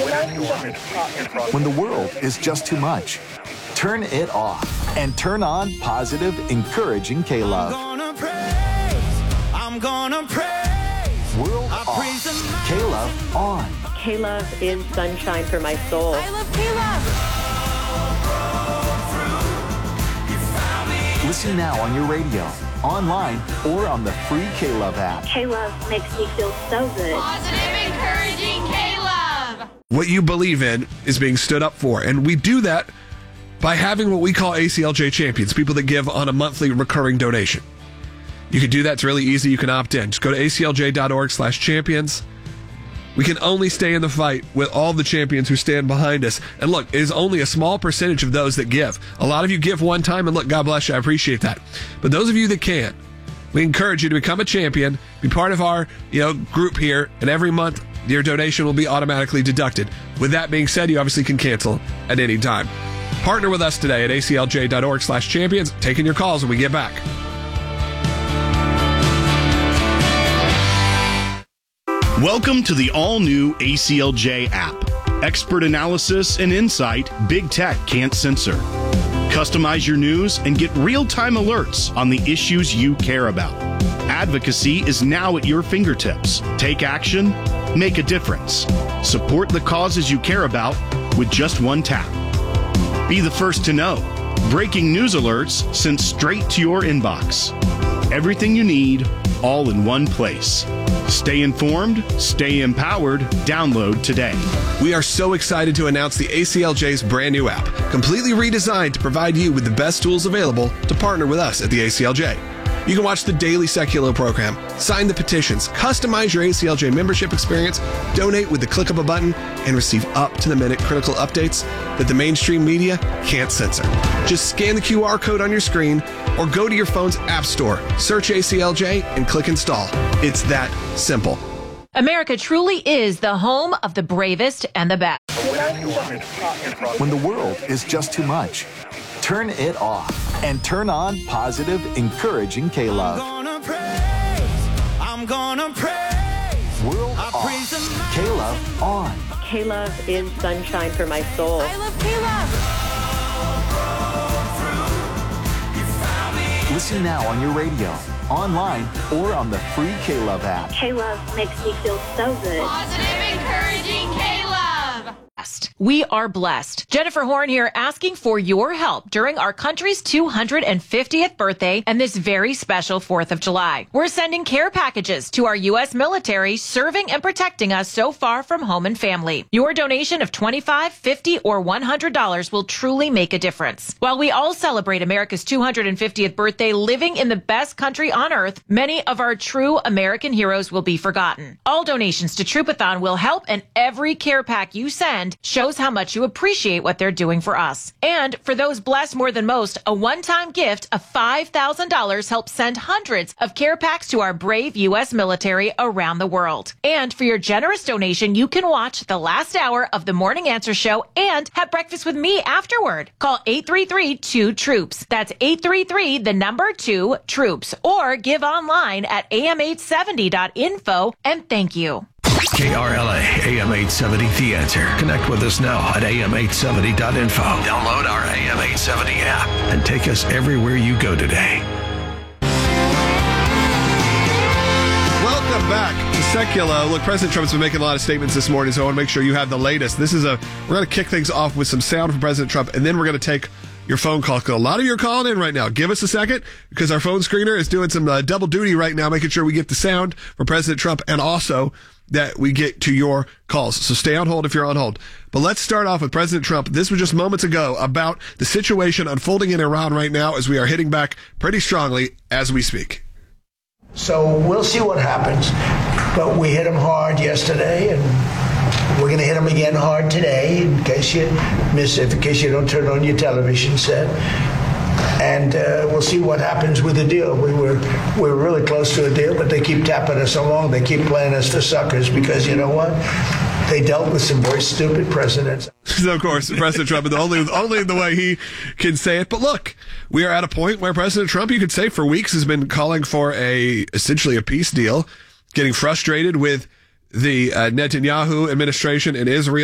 When the world is just too much, turn it off and turn on positive, encouraging K-Love. I'm gonna praise. World off. K-Love on. K-Love is sunshine for my soul. I love K-Love. Listen now on your radio, online, or on the free K-Love app. K-Love makes me feel so good. Positive, encouraging K-Love. What you believe in is being stood up for, and we do that by having what we call ACLJ champions, people that give on a monthly recurring donation. You can do that. It's really easy. You can opt in. Just go to aclj.org/champions. We can only stay in the fight with all the champions who stand behind us. And look, it is only a small percentage of those that give. A lot of you give one time, and look, God bless you. I appreciate that. But those of you that can't, we encourage you to become a champion, be part of our group here, and every month your donation will be automatically deducted. With that being said, you obviously can cancel at any time. Partner with us today at aclj.org/champions. Taking your calls when we get back. Welcome to the all-new ACLJ app. Expert analysis and insight big tech can't censor. Customize your news and get real-time alerts on the issues you care about. Advocacy is now at your fingertips. Take action, make a difference. Support the causes you care about with just one tap. Be the first to know. Breaking news alerts sent straight to your inbox. Everything you need, all in one place. Stay informed, stay empowered. Download today. We are so excited to announce the ACLJ's brand new app, completely redesigned to provide you with the best tools available to partner with us at the ACLJ. You can watch the daily Seculo program, sign the petitions, customize your ACLJ membership experience, donate with the click of a button, and receive up-to-the-minute critical updates that the mainstream media can't censor. Just scan the QR code on your screen or go to your phone's app store, search ACLJ, and click install. It's that simple. America truly is the home of the bravest and the best. When the world is just too much, turn it off and turn on positive, encouraging K-Love. I'm gonna praise. World off. K-Love on. K-Love is sunshine for my soul. I love K-Love. Listen now on your radio, online, or on the free K-Love app. K-Love makes me feel so good. Positive, encouraging K-Love. We are blessed. Jennifer Horn here asking for your help during our country's 250th birthday and this very special 4th of July. We're sending care packages to our U.S. military serving and protecting us so far from home and family. Your donation of $25, $50, or $100 will truly make a difference. While we all celebrate America's 250th birthday living in the best country on earth, many of our true American heroes will be forgotten. All donations to Troopathon will help, and every care pack you send shows how much you appreciate what they're doing for us. And for those blessed more than most, a one-time gift of $5,000 helps send hundreds of care packs to our brave U.S. military around the world. And for your generous donation, you can watch the last hour of the Morning Answer Show and have breakfast with me afterward. Call 833-2-TROOPS. That's 833-2-TROOPS. Or give online at am870.info. And thank you. KRLA, AM 870, The Answer. Connect with us now at am870.info. Download our AM 870 app and take us everywhere you go today. Welcome back to Seculo. Look, President Trump's been making a lot of statements this morning, so I want to make sure you have the latest. We're going to kick things off with some sound from President Trump, and then we're going to take your phone call. A lot of you are calling in right now. Give us a second, because our phone screener is doing some double duty right now, making sure we get the sound from President Trump and also that we get to your calls. So stay on hold if you're on hold. But let's start off with President Trump. This was just moments ago about the situation unfolding in Iran right now as we are hitting back pretty strongly as we speak. So we'll see what happens. But we hit them hard yesterday, and we're going to hit them again hard today in case you miss it, in case you don't turn on your television set. And we'll see what happens with the deal. We were really close to a deal, but they keep tapping us along. They keep playing us for suckers because, you know what? They dealt with some very stupid presidents. So, of course, President Trump, only the way he can say it. But look, we are at a point where President Trump, you could say for weeks, has been calling for essentially a peace deal, getting frustrated with the Netanyahu administration in Israel.